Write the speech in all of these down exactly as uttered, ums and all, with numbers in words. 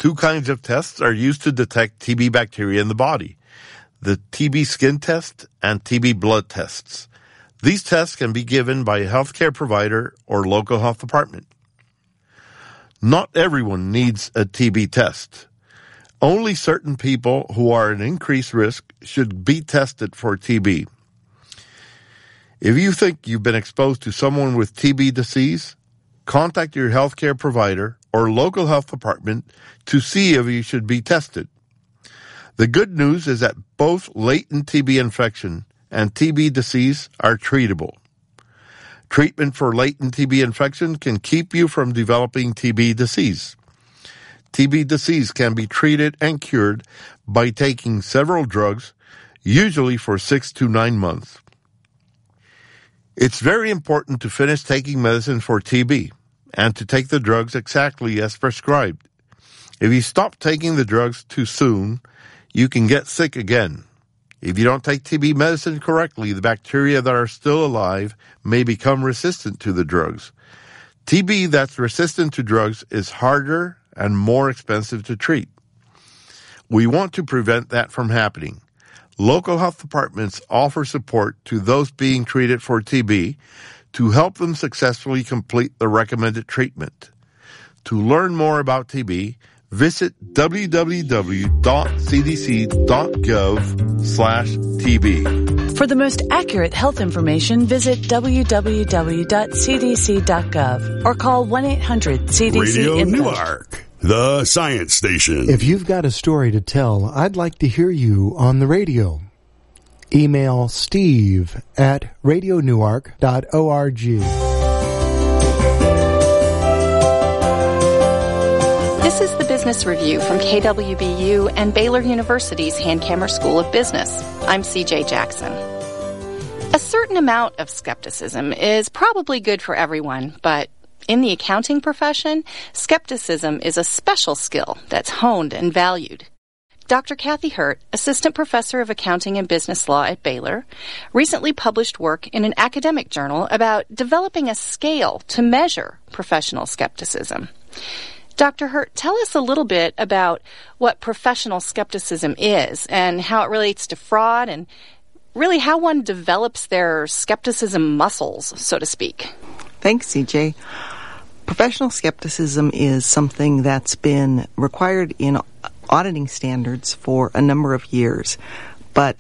Two kinds of tests are used to detect T B bacteria in the body: the T B skin test and T B blood tests. These tests can be given by a healthcare provider or local health department. Not everyone needs a T B test. Only certain people who are at increased risk should be tested for T B. If you think you've been exposed to someone with T B disease, contact your healthcare provider or local health department to see if you should be tested. The good news is that both latent T B infection and T B disease are treatable. Treatment for latent T B infection can keep you from developing T B disease. T B disease can be treated and cured by taking several drugs, usually for six to nine months. It's very important to finish taking medicine for T B and to take the drugs exactly as prescribed. If you stop taking the drugs too soon, you can get sick again. If you don't take T B medicine correctly, the bacteria that are still alive may become resistant to the drugs. T B that's resistant to drugs is harder and more expensive to treat. We want to prevent that from happening. Local health departments offer support to those being treated for T B to help them successfully complete the recommended treatment. To learn more about T B, visit w w w dot c d c dot gov slash T B. For the most accurate health information, visit w w w dot c d c dot gov or call one eight hundred C D C Radio info. Newark, the science station. If you've got a story to tell, I'd like to hear you on the radio. Email steve at radio newark dot org. This is the Business Review from K W B U and Baylor University's Hankamer School of Business. I'm C J Jackson. A certain amount of skepticism is probably good for everyone, but in the accounting profession, skepticism is a special skill that's honed and valued. Doctor Kathy Hurt, Assistant Professor of Accounting and Business Law at Baylor, recently published work in an academic journal about developing a scale to measure professional skepticism. Doctor Hurt, tell us a little bit about what professional skepticism is and how it relates to fraud and really how one develops their skepticism muscles, so to speak. Thanks, C J. Professional skepticism is something that's been required in auditing standards for a number of years, but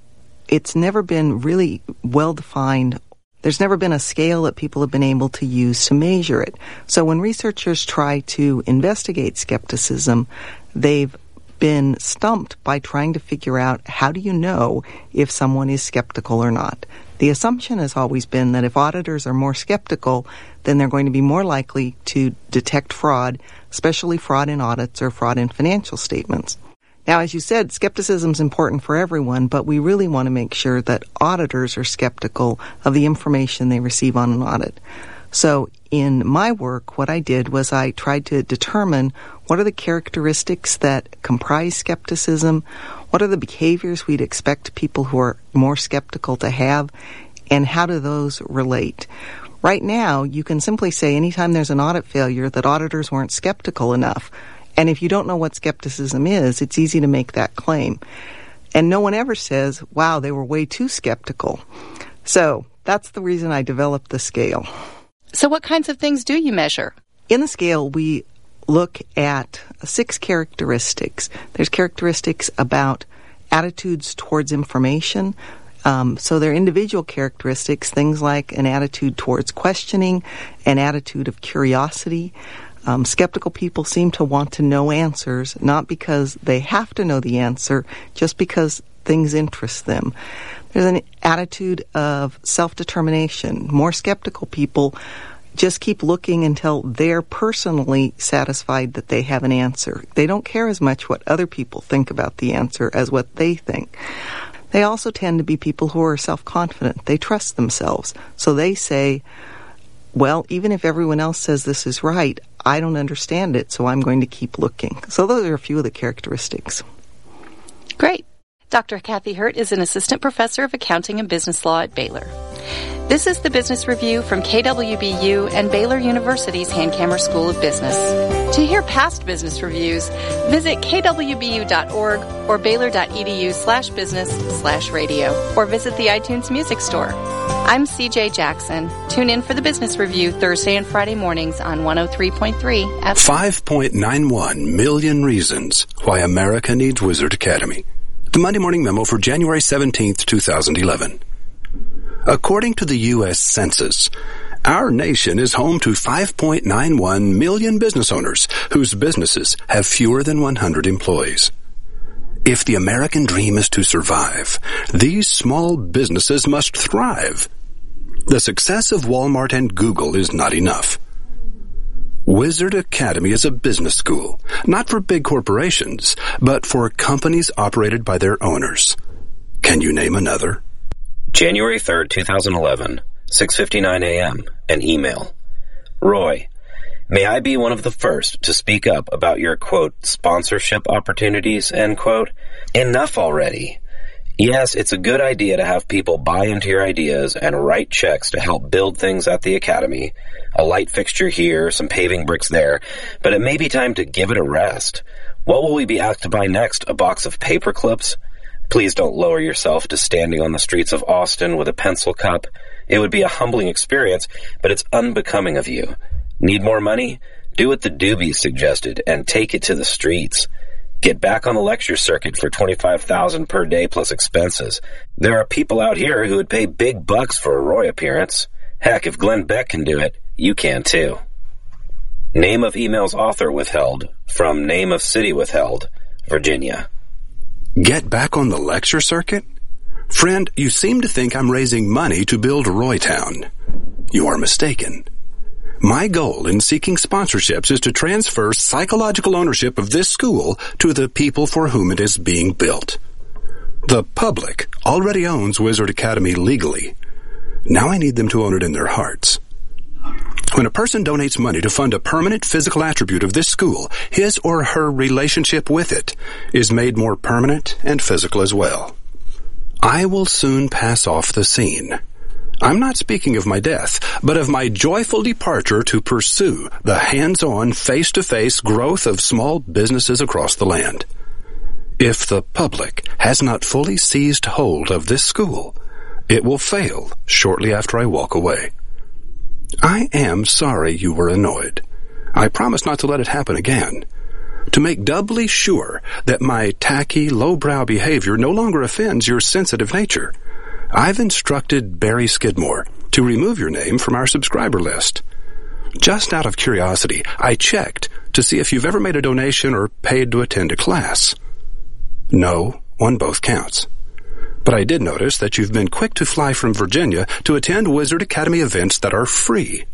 it's never been really well defined. There's never been a scale that people have been able to use to measure it. So when researchers try to investigate skepticism, they've been stumped by trying to figure out how do you know if someone is skeptical or not. The assumption has always been that if auditors are more skeptical, then they're going to be more likely to detect fraud, especially fraud in audits or fraud in financial statements. Now, as you said, skepticism is important for everyone, but we really want to make sure that auditors are skeptical of the information they receive on an audit. So in my work, what I did was I tried to determine what are the characteristics that comprise skepticism, what are the behaviors we'd expect people who are more skeptical to have, and how do those relate? Right now, you can simply say anytime there's an audit failure that auditors weren't skeptical enough. And if you don't know what skepticism is, it's easy to make that claim. And no one ever says, wow, they were way too skeptical. So that's the reason I developed the scale. So what kinds of things do you measure? In the scale, we look at six characteristics. There's characteristics about attitudes towards information. Um, so they're individual characteristics, things like an attitude towards questioning, an attitude of curiosity. Um, skeptical people seem to want to know answers, not because they have to know the answer, just because things interest them. There's an attitude of self-determination. More skeptical people just keep looking until they're personally satisfied that they have an answer. They don't care as much what other people think about the answer as what they think. They also tend to be people who are self-confident. They trust themselves. So they say, well, even if everyone else says this is right, I don't understand it, so I'm going to keep looking. So those are a few of the characteristics. Great. Doctor Kathy Hurt is an assistant professor of accounting and business law at Baylor. This is the Business Review from K W B U and Baylor University's Hankamer School of Business. To hear past business reviews, visit k w b u dot org or baylor.edu slash business slash radio, or visit the iTunes Music Store. I'm C J Jackson. Tune in for the Business Review Thursday and Friday mornings on one oh three point three F M. five point nine one million reasons why America needs Wizard Academy. The Monday Morning Memo for January seventeenth, twenty eleven. According to the U S Census, our nation is home to five point nine one million business owners whose businesses have fewer than one hundred employees. If the American dream is to survive, these small businesses must thrive. The success of Walmart and Google is not enough. Wizard Academy is a business school, not for big corporations, but for companies operated by their owners. Can you name another? January third, twenty eleven, six fifty-nine a.m., an email. Roy, may I be one of the first to speak up about your, quote, sponsorship opportunities, end quote? Enough already. Yes, it's a good idea to have people buy into your ideas and write checks to help build things at the Academy. A light fixture here, some paving bricks there, but it may be time to give it a rest. What will we be asked to buy next? A box of paper clips? Please don't lower yourself to standing on the streets of Austin with a pencil cup. It would be a humbling experience, but it's unbecoming of you. Need more money? Do what the Doobies suggested and take it to the streets. Get back on the lecture circuit for twenty-five thousand dollars per day plus expenses. There are people out here who would pay big bucks for a Roy appearance. Heck, if Glenn Beck can do it, you can too. Name of email's author withheld from name of city withheld, Virginia. Get back on the lecture circuit? Friend, you seem to think I'm raising money to build Roytown. You are mistaken. My goal in seeking sponsorships is to transfer psychological ownership of this school to the people for whom it is being built. The public already owns Wizard Academy legally. Now I need them to own it in their hearts. When a person donates money to fund a permanent physical attribute of this school, his or her relationship with it is made more permanent and physical as well. I will soon pass off the scene. I'm not speaking of my death, but of my joyful departure to pursue the hands-on, face-to-face growth of small businesses across the land. If the public has not fully seized hold of this school, it will fail shortly after I walk away. I am sorry you were annoyed. I promise not to let it happen again. To make doubly sure that my tacky, lowbrow behavior no longer offends your sensitive nature, I've instructed Barry Skidmore to remove your name from our subscriber list. Just out of curiosity, I checked to see if you've ever made a donation or paid to attend a class. No, on both counts. But I did notice that you've been quick to fly from Virginia to attend Wizard Academy events that are free.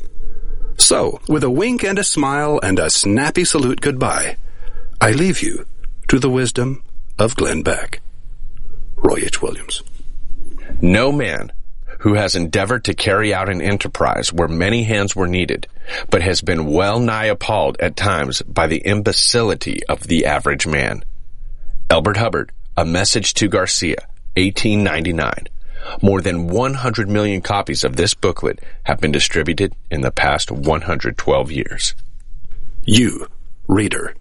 So, with a wink and a smile and a snappy salute goodbye, I leave you to the wisdom of Glenn Beck. Roy H. Williams. No man who has endeavored to carry out an enterprise where many hands were needed, but has been well nigh appalled at times by the imbecility of the average man. Elbert Hubbard, A Message to Garcia, eighteen ninety-nine. More than one hundred million copies of this booklet have been distributed in the past one hundred twelve years. You, reader,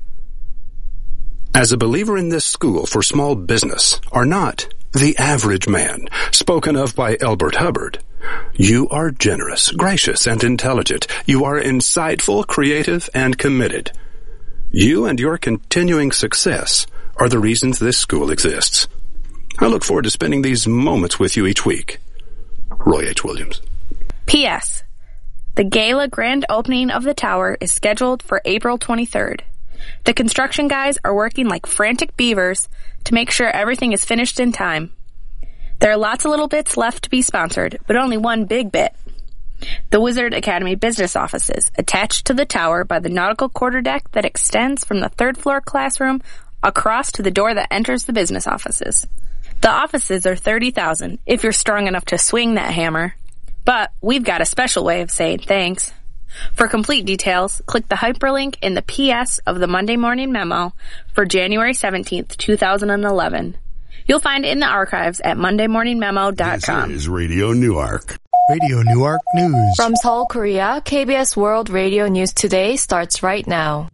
as a believer in this school for small business, are not the average man spoken of by Elbert Hubbard. You are generous, gracious, and intelligent. You are insightful, creative, and committed. You and your continuing success are the reasons this school exists. I look forward to spending these moments with you each week. Roy H. Williams. P S. The gala grand opening of the tower is scheduled for April twenty-third. The construction guys are working like frantic beavers to make sure everything is finished in time. There are lots of little bits left to be sponsored, but only one big bit. The Wizard Academy business offices, attached to the tower by the nautical quarterdeck that extends from the third floor classroom across to the door that enters the business offices. The offices are thirty thousand if you're strong enough to swing that hammer. But we've got a special way of saying thanks. For complete details, click the hyperlink in the P S of the Monday Morning Memo for January seventeenth, twenty eleven. You'll find it in the archives at monday morning memo dot com. This is Radio Newark. Radio Newark News. From Seoul, Korea, K B S World Radio News Today starts right now.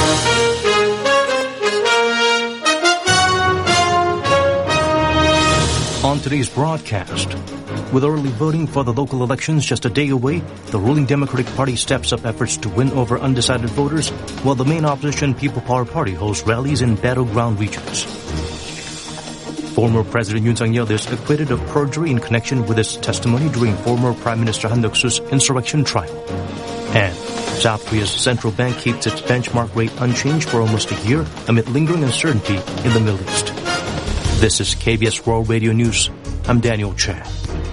On today's broadcast, with early voting for the local elections just a day away, the ruling Democratic Party steps up efforts to win over undecided voters, while the main opposition People Power Party hosts rallies in battleground regions. Former President Yoon Suk-yeol is acquitted of perjury in connection with his testimony during former Prime Minister Han Duck-soo's insurrection trial. And South Korea's central bank keeps its benchmark rate unchanged for almost a year amid lingering uncertainty in the Middle East. This is K B S World Radio News. I'm Daniel Chan.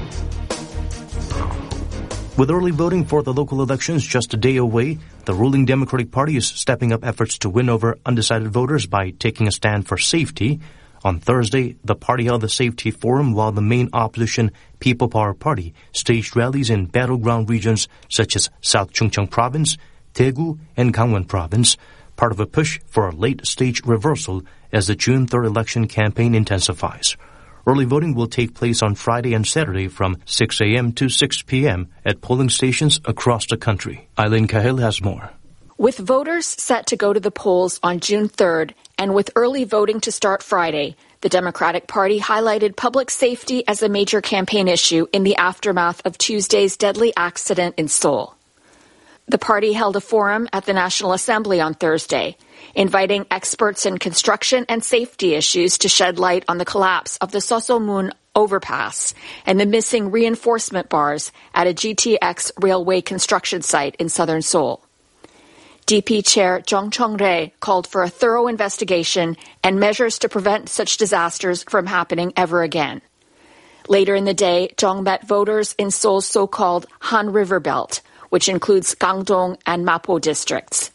With early voting for the local elections just a day away, the ruling Democratic Party is stepping up efforts to win over undecided voters by taking a stand for safety. On Thursday, the party held a safety forum while the main opposition People Power Party staged rallies in battleground regions such as South Chungcheong Province, Daegu, and Gangwon Province, part of a push for a late-stage reversal as the June third election campaign intensifies. Early voting will take place on Friday and Saturday from six a.m. to six p.m. at polling stations across the country. Eileen Cahill has more. With voters set to go to the polls on June third and with early voting to start Friday, the Democratic Party highlighted public safety as a major campaign issue in the aftermath of Tuesday's deadly accident in Seoul. The party held a forum at the National Assembly on Thursday, inviting experts in construction and safety issues to shed light on the collapse of the Sosomun overpass and the missing reinforcement bars at a G T X railway construction site in southern Seoul. D P Chair Jung Chong-rae called for a thorough investigation and measures to prevent such disasters from happening ever again. Later in the day, Jung met voters in Seoul's so-called Han River Belt, which includes Gangdong and Mapo districts.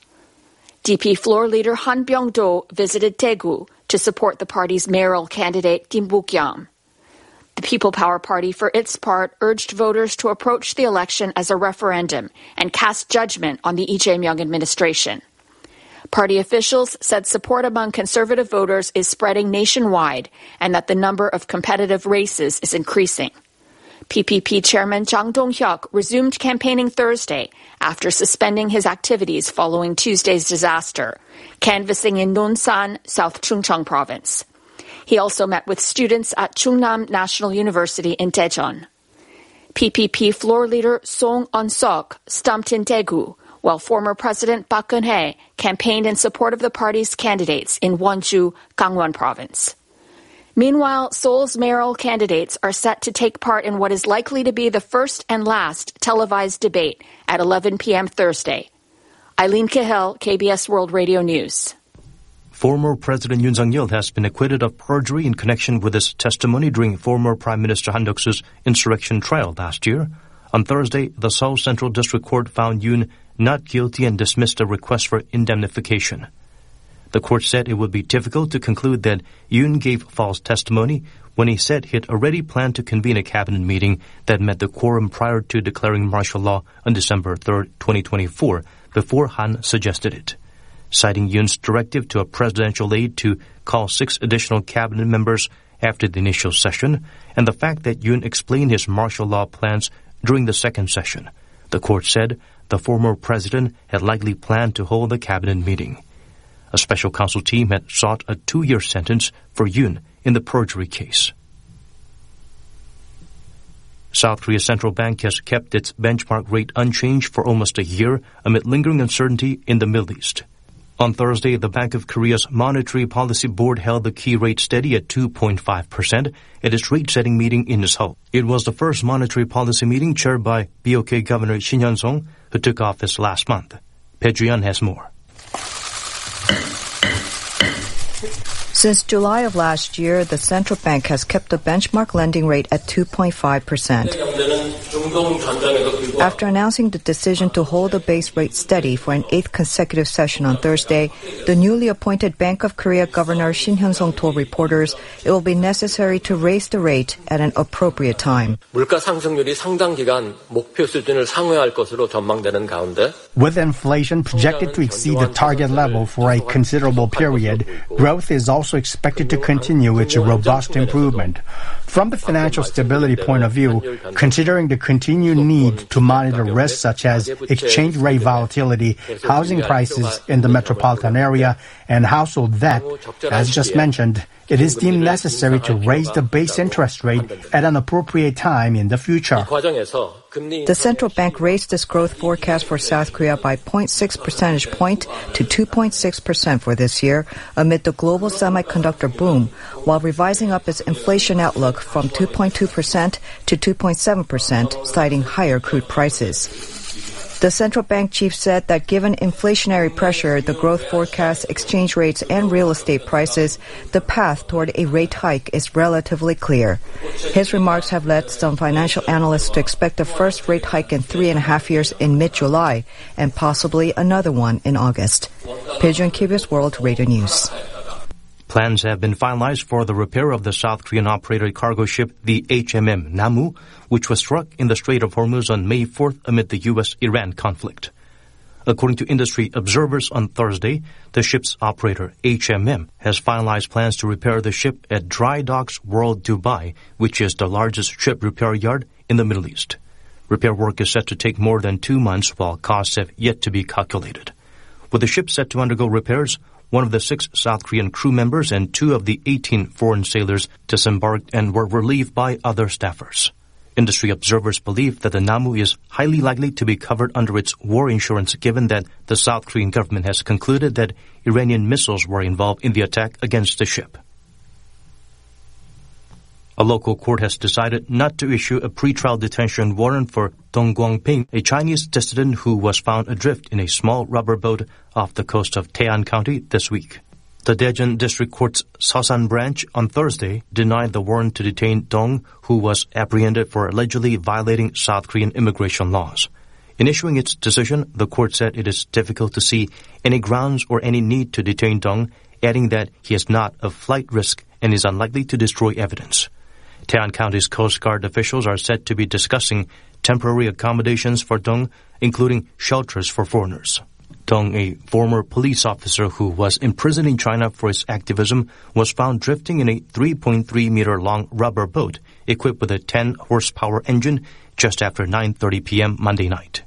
D P floor leader Han Byung-do visited Daegu to support the party's mayoral candidate Kim Buk-yam. The People Power Party, for its part, urged voters to approach the election as a referendum and cast judgment on the Lee Jae-myung administration. Party officials said support among conservative voters is spreading nationwide and that the number of competitive races is increasing. P P P Chairman Jang Dong-hyuk resumed campaigning Thursday after suspending his activities following Tuesday's disaster, canvassing in Nonsan, South Chungcheong Province. He also met with students at Chungnam National University in Daejeon. P P P floor leader Song Un-seok stumped in Daegu, while former President Park Geun-hye campaigned in support of the party's candidates in Wonju, Gangwon Province. Meanwhile, Seoul's mayoral candidates are set to take part in what is likely to be the first and last televised debate at eleven p.m. Thursday. Eileen Cahill, K B S World Radio News. Former President Yoon Suk-yeol has been acquitted of perjury in connection with his testimony during former Prime Minister Han Duck-soo's insurrection trial last year. On Thursday, the Seoul Central District Court found Yoon not guilty and dismissed a request for indemnification. The court said it would be difficult to conclude that Yoon gave false testimony when he said he had already planned to convene a cabinet meeting that met the quorum prior to declaring martial law on December third, twenty twenty-four, before Han suggested it. Citing Yoon's directive to a presidential aide to call six additional cabinet members after the initial session, and the fact that Yoon explained his martial law plans during the second session, the court said the former president had likely planned to hold a cabinet meeting. A special counsel team had sought a two-year sentence for Yoon in the perjury case. South Korea's central bank has kept its benchmark rate unchanged for almost a year amid lingering uncertainty in the Middle East. On Thursday, the Bank of Korea's Monetary Policy Board held the key rate steady at two point five percent at its rate-setting meeting in Seoul. It was the first monetary policy meeting chaired by B O K Governor Shin Hyun-sung, who took office last month. Pei Ju-yeon has more. Since July of last year, the central bank has kept the benchmark lending rate at two point five percent. After announcing the decision to hold the base rate steady for an eighth consecutive session on Thursday, the newly appointed Bank of Korea Governor Shin Hyun-sung told reporters it will be necessary to raise the rate at an appropriate time. 물가 상승률이 상당 기간 목표 수준을 상회할 것으로 전망되는 가운데 With inflation projected to exceed the target level for a considerable period, growth is also expected to continue its robust improvement. From the financial stability point of view, considering the continued need to monitor risks such as exchange rate volatility, housing prices in the metropolitan area, and household debt, as just mentioned, it is deemed necessary to raise the base interest rate at an appropriate time in the future. The central bank raised its growth forecast for South Korea by zero point six percentage point to two point six percent for this year amid the global semiconductor boom, while revising up its inflation outlook from two point two percent to two point seven percent, citing higher crude prices. The central bank chief said that given inflationary pressure, the growth forecast, exchange rates, and real estate prices, the path toward a rate hike is relatively clear. His remarks have led some financial analysts to expect the first rate hike in three and a half years in mid-July and possibly another one in August. Pejun, K B S World Radio News. Plans have been finalized for the repair of the South Korean operated cargo ship, the H M M Namu, which was struck in the Strait of Hormuz on May fourth amid the U S Iran conflict. According to industry observers on Thursday, the ship's operator, H M M, has finalized plans to repair the ship at Dry Docks World Dubai, which is the largest ship repair yard in the Middle East. Repair work is set to take more than two months, while costs have yet to be calculated. With the ship set to undergo repairs, one of the six South Korean crew members and two of the eighteen foreign sailors disembarked and were relieved by other staffers. Industry observers believe that the Namu is highly likely to be covered under its war insurance, given that the South Korean government has concluded that Iranian missiles were involved in the attack against the ship. A local court has decided not to issue a pretrial detention warrant for Dong Guangping, a Chinese dissident who was found adrift in a small rubber boat off the coast of Taean County this week. The Daejeon District Court's Seosan branch on Thursday denied the warrant to detain Dong, who was apprehended for allegedly violating South Korean immigration laws. In issuing its decision, the court said it is difficult to see any grounds or any need to detain Dong, adding that he is not a flight risk and is unlikely to destroy evidence. Taean County's Coast Guard officials are said to be discussing temporary accommodations for Dong, including shelters for foreigners. Dong, a former police officer who was imprisoned in China for his activism, was found drifting in a three point three meter long rubber boat equipped with a ten horsepower engine just after nine thirty p.m. Monday night.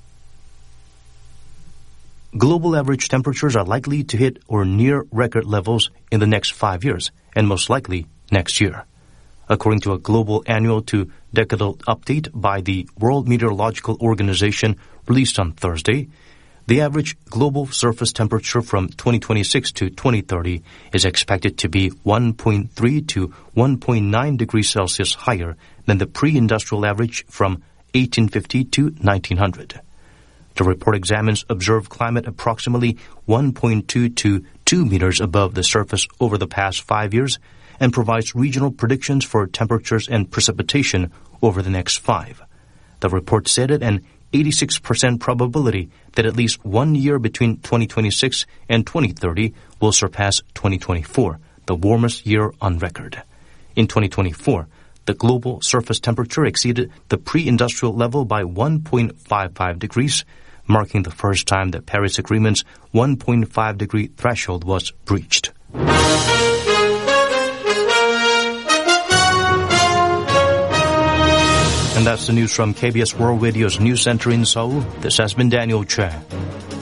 Global average temperatures are likely to hit or near record levels in the next five years, and most likely next year. According to a global annual to decadal update by the World Meteorological Organization released on Thursday, the average global surface temperature from twenty twenty-six to twenty thirty is expected to be one point three to one point nine degrees Celsius higher than the pre-industrial average from eighteen fifty to nineteen hundred. The report examines observed climate approximately one point two to two meters above the surface over the past five years and provides regional predictions for temperatures and precipitation over the next five. The report stated an eighty-six percent probability that at least one year between twenty twenty-six and twenty thirty will surpass twenty twenty-four, the warmest year on record. In twenty twenty-four, the global surface temperature exceeded the pre-industrial level by one point five five degrees, marking the first time the Paris Agreement's one point five degree threshold was breached. And that's the news from K B S World Radio's News Center in Seoul. This has been Daniel Choi.